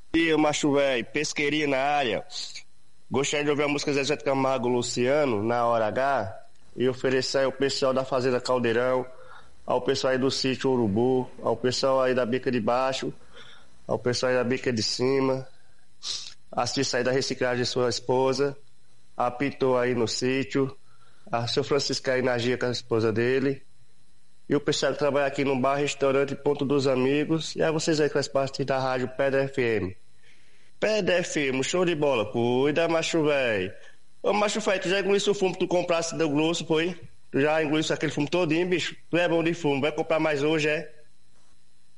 E o macho velho, pesqueirinho na área. Gostaria de ouvir a música Zezé de Camargo Luciano, na hora H, e oferecer ao pessoal da Fazenda Caldeirão, ao pessoal aí do sítio Urubu, ao pessoal aí da Bica de Baixo, ao pessoal aí da Bica de Cima, assista aí da reciclagem de sua esposa, a Pitou aí no sítio, a seu Francisco aí na Gia com a esposa dele, e o pessoal que trabalha aqui no bar, restaurante Ponto dos Amigos, e aí vocês aí que fazem parte da rádio Pedra FM. Pedra FM, show de bola, cuida, macho velho. Ô, macho velho, tu já engoliu o fumo que tu comprasse do grosso, foi? Tu já engoliu aquele fumo todinho, bicho? Tu é bom de fumo, vai comprar mais hoje, é?